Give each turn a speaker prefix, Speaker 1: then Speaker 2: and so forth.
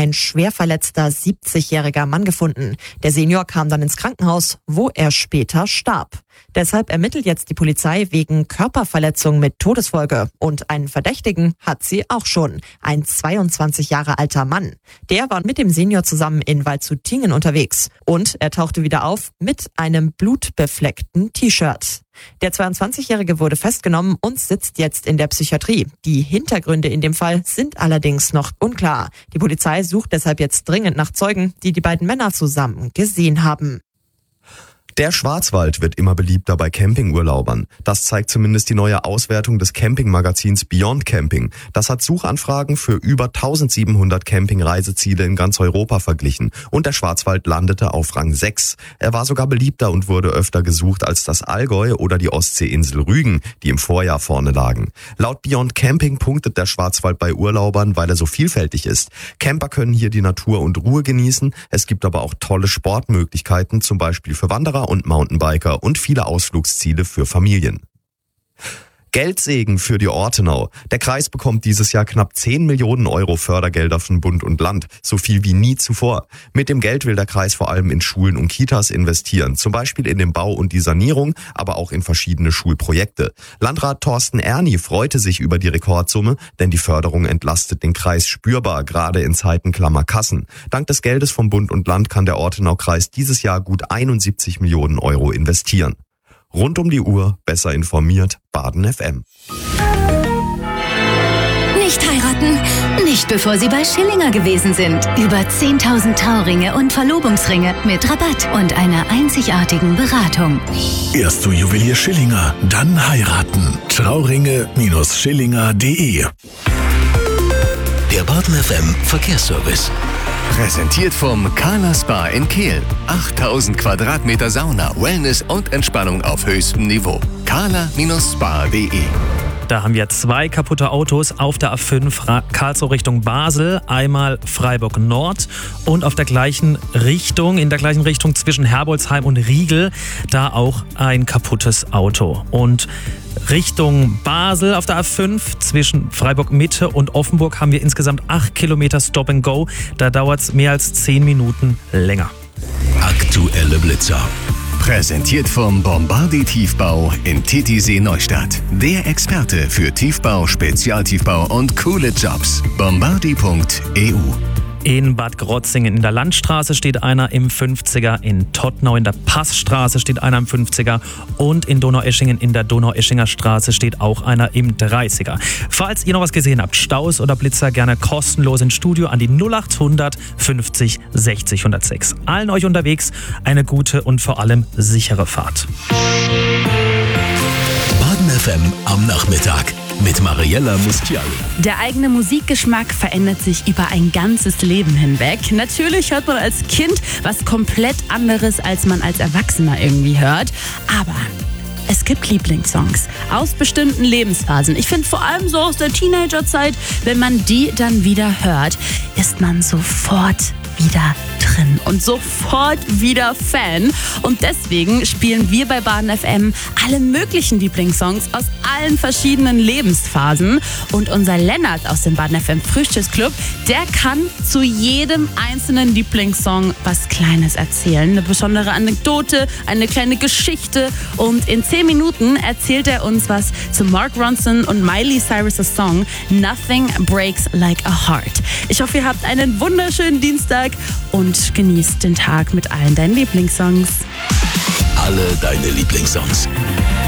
Speaker 1: ein schwer verletzter 70-jähriger Mann gefunden. Der Senior kam dann ins Krankenhaus, wo er später starb. Deshalb ermittelt jetzt die Polizei wegen Körperverletzung mit Todesfolge. Und einen Verdächtigen hat sie auch schon. Ein 22 Jahre alter Mann. Der war mit dem Senior zusammen in Waldshut-Tiengen unterwegs. Und er tauchte wieder auf mit einem blutbefleckten T-Shirt. Der 22-Jährige wurde festgenommen und sitzt jetzt in der Psychiatrie. Die Hintergründe in dem Fall sind allerdings noch unklar. Die Polizei sucht deshalb jetzt dringend nach Zeugen, die beiden Männer zusammen gesehen haben.
Speaker 2: Der Schwarzwald wird immer beliebter bei Campingurlaubern. Das zeigt zumindest die neue Auswertung des Campingmagazins Beyond Camping. Das hat Suchanfragen für über 1700 Campingreiseziele in ganz Europa verglichen. Und der Schwarzwald landete auf Rang 6. Er war sogar beliebter und wurde öfter gesucht als das Allgäu oder die Ostseeinsel Rügen, die im Vorjahr vorne lagen. Laut Beyond Camping punktet der Schwarzwald bei Urlaubern, weil er so vielfältig ist. Camper können hier die Natur und Ruhe genießen. Es gibt aber auch tolle Sportmöglichkeiten, zum Beispiel für Wanderer und Mountainbiker und viele Ausflugsziele für Familien. Geldsegen für die Ortenau. Der Kreis bekommt dieses Jahr knapp 10 Millionen Euro Fördergelder von Bund und Land. So viel wie nie zuvor. Mit dem Geld will der Kreis vor allem in Schulen und Kitas investieren. Zum Beispiel in den Bau und die Sanierung, aber auch in verschiedene Schulprojekte. Landrat Thorsten Erni freute sich über die Rekordsumme, denn die Förderung entlastet den Kreis spürbar, gerade in Zeiten klammer Kassen. Dank des Geldes vom Bund und Land kann der Ortenau-Kreis dieses Jahr gut 71 Millionen Euro investieren. Rund um die Uhr, besser informiert, Baden FM.
Speaker 3: Nicht heiraten, nicht bevor Sie bei Schillinger gewesen sind. Über 10.000 Trauringe und Verlobungsringe mit Rabatt und einer einzigartigen Beratung.
Speaker 4: Erst zu Juwelier Schillinger, dann heiraten. Trauringe-Schillinger.de.
Speaker 5: Der Baden FM Verkehrsservice. Präsentiert vom Carla Spa in Kehl. 8000 Quadratmeter Sauna, Wellness und Entspannung auf höchstem Niveau. carla-spa.de.
Speaker 6: Da haben wir 2 kaputte Autos auf der A5 Karlsruhe Richtung Basel, einmal Freiburg Nord und auf der gleichen Richtung, in der gleichen Richtung zwischen Herbolzheim und Riegel, da auch ein kaputtes Auto. Und Richtung Basel auf der A5 zwischen Freiburg Mitte und Offenburg haben wir insgesamt 8 Kilometer Stop and Go. Da dauert es mehr als 10 Minuten länger.
Speaker 5: Aktuelle Blitzer. Präsentiert vom Bombardi Tiefbau in Titisee Neustadt. Der Experte für Tiefbau, Spezialtiefbau und coole Jobs. Bombardi.eu.
Speaker 6: In Bad Krotzingen in der Landstraße steht einer im 50er, in Tottnau in der Passstraße steht einer im 50er und in Donaueschingen in der Donaueschinger Straße steht auch einer im 30er. Falls ihr noch was gesehen habt, Staus oder Blitzer, gerne kostenlos ins Studio an die 0800 50 60 106. Allen euch unterwegs eine gute und vor allem sichere Fahrt.
Speaker 5: Baden FM am Nachmittag mit Mariella Mustiali.
Speaker 7: Der eigene Musikgeschmack verändert sich über ein ganzes Leben hinweg. Natürlich hört man als Kind was komplett anderes, als man als Erwachsener irgendwie hört. Aber es gibt Lieblingssongs aus bestimmten Lebensphasen. Ich finde vor allem so aus der Teenagerzeit, wenn man die dann wieder hört, ist man sofort wieder drin und sofort wieder Fan. Und deswegen spielen wir bei Baden FM alle möglichen Lieblingssongs aus allen verschiedenen Lebensphasen. Und unser Lennart aus dem Baden FM Frühstücksclub, der kann zu jedem einzelnen Lieblingssong was Kleines erzählen. Eine besondere Anekdote, eine kleine Geschichte. Und in 10 Minuten erzählt er uns was zu Mark Ronson und Miley Cyrus' Song Nothing Breaks Like a Heart. Ich hoffe, ihr habt einen wunderschönen Dienstag und genießt den Tag mit allen deinen Lieblingssongs.
Speaker 5: Alle deine Lieblingssongs.